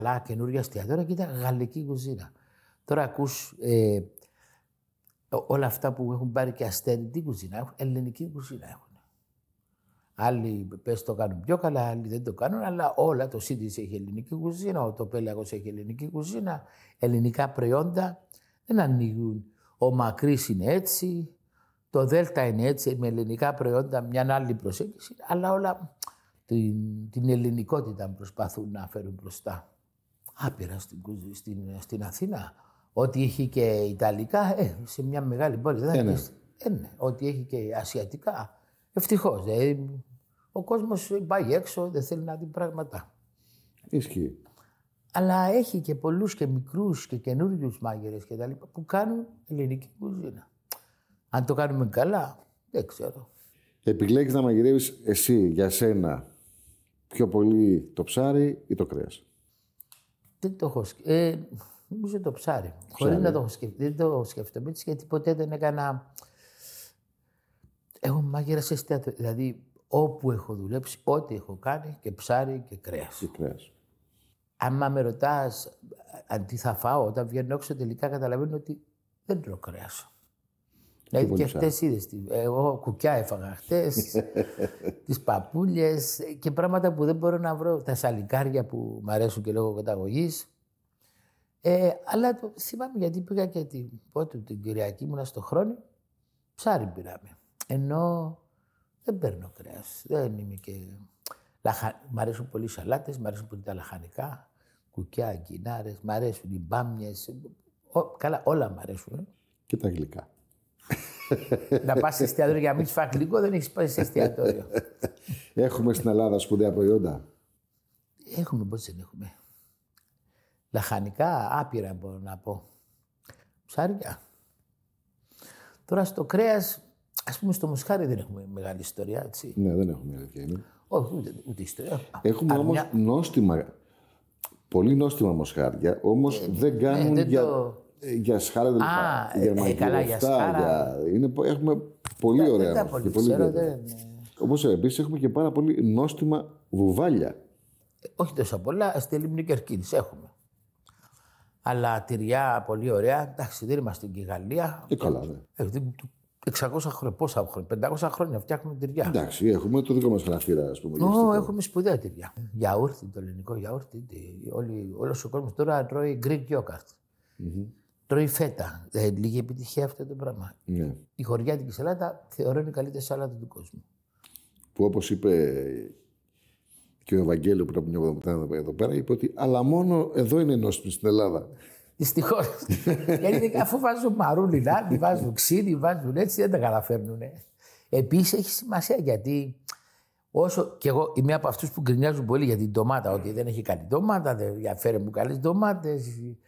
Αλλά καινούργια εστιατόρια και ήταν γαλλική κουζίνα. Τώρα ακούς όλα αυτά που έχουν πάρει και αστέρι, τι κουζίνα έχουν, ελληνική κουζίνα έχουν. Άλλοι πες το κάνουν πιο καλά, άλλοι δεν το κάνουν, αλλά όλα το Σίτις έχει ελληνική κουζίνα, το Πέλαγος έχει ελληνική κουζίνα, ελληνικά προϊόντα δεν ανοίγουν. Ο Μακρύς είναι έτσι, το Δέλτα είναι έτσι, με ελληνικά προϊόντα, μια άλλη προσέγγιση, αλλά όλα την ελληνικότητα προσπαθούν να φέρουν μπροστά. Άπειρα στην Αθήνα. Ό,τι έχει και Ιταλικά, σε μια μεγάλη πόλη. Ναι. Ό,τι έχει και Ασιατικά. Ευτυχώς. Ο κόσμος πάει έξω, δεν θέλει να δει πράγματα. Ισχύει. Αλλά έχει και πολλούς και μικρούς και καινούριους μάγειρες και τα λοιπά που κάνουν ελληνική κουζίνα. Αν το κάνουμε καλά, δεν ξέρω. Επιλέγεις να μαγειρεύεις εσύ για σένα πιο πολύ το ψάρι ή το κρέας? Δεν το έχω σκεφτεί. Νομίζω το ψάρι. Χωρίς να το έχω σκεφτεί. Δεν το σκέφτομαι έτσι, γιατί ποτέ δεν έκανα. Έχω μάγειρα σε εστιατόρια. Δηλαδή, όπου έχω δουλέψει, ό,τι έχω κάνει και ψάρι και κρέας. Αν με ρωτάς αν τι θα φάω, όταν βγαίνω έξω, τελικά καταλαβαίνω ότι δεν τρώω κρέας. Δηλαδή και χτες είδες, εγώ κουκιά έφαγα χτες, τις παπούλιες και πράγματα που δεν μπορώ να βρω, τα σαλικάρια που μου αρέσουν και λόγω καταγωγής. Αλλά θυμάμαι γιατί πήγα και την Κυριακή ήμουνα στο Χρόνι, ψάρι πήραμε. Ενώ δεν παίρνω κρέας, δεν είμαι και... Μ' αρέσουν πολύ οι σαλάτες, μ' αρέσουν πολύ τα λαχανικά, κουκιά, αγκινάρες, μ' αρέσουν οι μπάμιες, καλά όλα μ' αρέσουν. Και τα γλυκά. Να πας σε εστιατόριο για να μην φας γλυκό, δεν έχεις πάει σε εστιατόριο. Έχουμε στην Ελλάδα σπουδαία προϊόντα? Έχουμε, πώς δεν έχουμε. Λαχανικά, άπειρα μπορώ να πω. Ψάρια. Τώρα στο κρέας, ας πούμε στο μοσχάρι δεν έχουμε μεγάλη ιστορία, έτσι. Ναι, δεν έχουμε αλήθεια είναι. Όχι, ούτε ιστορία. Έχουμε όμως νόστιμα, πολύ νόστιμα μοσχάρια, όμως δεν κάνουν για σχάρα, καλά, για σχάρα. Έχουμε πολύ ωραία. Δεν τα πολύ ξέρω, Όπως επίσης έχουμε και πάρα πολύ νόστιμα βουβάλια. Όχι τόσο πολλά, στη Λίμνη Κερκίνης έχουμε. Αλλά τυριά πολύ ωραία. Εντάξει, δεν είμαστε και η Γαλλία. Καλά, ναι. 600 χρόνια, πόσα χρόνια, 500 χρόνια φτιάχνουμε τυριά. Εντάξει, έχουμε το δικό μας χαρακτήρα, ας πούμε. Έχουμε σπουδαία τυριά. Γιαούρτι, το ελληνικό γιαούρτι. Όλος ο κόσμος τώρα τρώει Greek yogurt. Τρώει φέτα. Λίγη επιτυχία αυτό το πράγμα. Ναι. Η χωριάτικη σαλάτα θεωρώ είναι η καλύτερη σαλάτα του κόσμου. Που όπως είπε και ο Ευαγγέλιο που ήταν εδώ πέρα, είπε ότι αλλά μόνο εδώ είναι νόστιμη στην Ελλάδα. Δυστυχώς. Γιατί αφού βάζουν μαρούλι, βάζουν ξύδι, βάζουν έτσι, δεν τα καταφέρνουν. Επίσης έχει σημασία γιατί όσο και εγώ είμαι από αυτούς που γκρινιάζουν πολύ για την ντομάτα, ότι δεν έχει καλή ντομάτα, δεν φέρε μου καλές ντομάτες.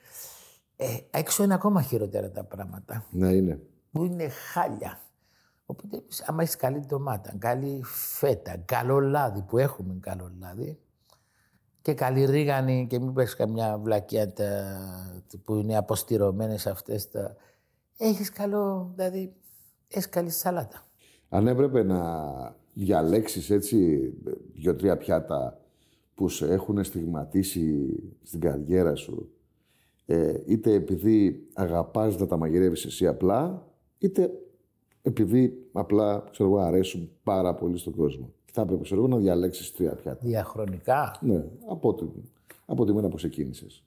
Έξω είναι ακόμα χειρότερα τα πράγματα. Ναι, είναι. Που είναι χάλια. Οπότε, άμα έχει καλή ντομάτα, καλή φέτα, καλό λάδι που έχουμε καλό λάδι και καλή ρίγανη και μην πες καμιά βλακιά που είναι αποστηρωμένες αυτές. Έχεις καλό, δηλαδή, έχεις καλή σαλάτα. Αν έπρεπε να διαλέξεις έτσι 2-3 πιάτα που σε έχουν στιγματίσει στην καριέρα σου, είτε επειδή αγαπάς να τα μαγειρεύεις εσύ απλά, είτε επειδή απλά, ξέρω εγώ, αρέσουν πάρα πολύ στον κόσμο. Θα έπρεπε, ξέρω εγώ, να διαλέξεις 3 πιάτα. Διαχρονικά. Ναι, από τη μέρα που ξεκίνησες.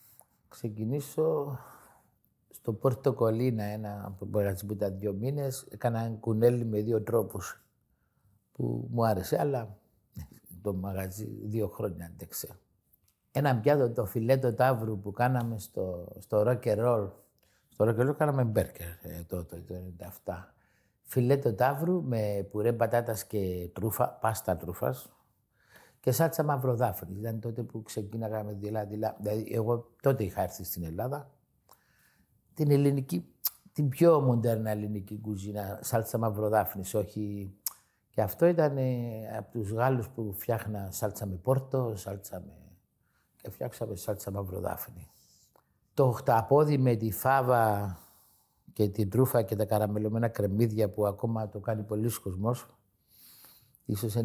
Ξεκινήσω στο Πόρτο Κολίνα, ένα μαγαζί που ήταν 2 μήνες. Έκανα ένα κουνέλι με 2 τρόπους που μου άρεσε, αλλά το μαγαζί 2 χρόνια άντεξε. Ένα πιάτο, το φιλέτο ταύρου που κάναμε στο Rock and Roll. Στο Rock and Roll κάναμε μπέρκερ τότε, το 97. Φιλέτο ταύρου με πουρέ πατάτας και τρούφα, πάστα τρούφας και σάλτσα μαυροδάφνη. Ήταν τότε που ξεκίναγα με δειλά-δειλά. Δηλαδή, εγώ τότε είχα έρθει στην Ελλάδα. Την ελληνική, την πιο μοντέρνα ελληνική κουζίνα, σάλτσα μαυροδάφνης, όχι. Και αυτό ήταν από τους Γάλλους που φτιάχνα σάλτσα με πόρτο, και φτιάξαμε σάλτσα μαυροδάφνη. Το χταπόδι με τη φάβα και την τρούφα και τα καραμελωμένα κρεμμύδια που ακόμα το κάνει πολλοί κόσμος. Ίσως